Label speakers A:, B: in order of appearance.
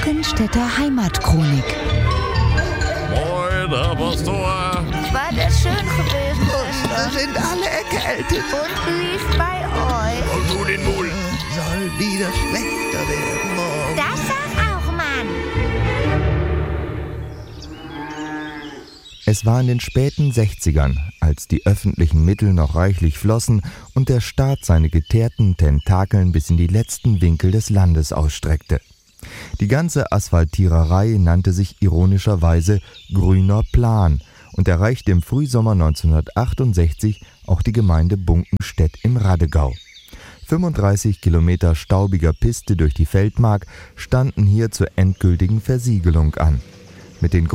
A: Bunkenstädter Heimatchronik.
B: Moin, Herr Pastor.
C: War das schön gewesen?
D: Da sind alle erkältet.
C: Und wie ist bei euch?
B: Und du den Mul.
D: Soll wieder schlechter werden morgen.
C: Das sag auch, Mann.
E: Es war in den späten 60ern, als die öffentlichen Mittel noch reichlich flossen und der Staat seine geteerten Tentakeln bis in die letzten Winkel des Landes ausstreckte. Die ganze Asphaltiererei nannte sich ironischerweise Grüner Plan und erreichte im Frühsommer 1968 auch die Gemeinde Bunkenstedt im Raddegau. 35 Kilometer staubiger Piste durch die Feldmark standen hier zur endgültigen Versiegelung an. Mit den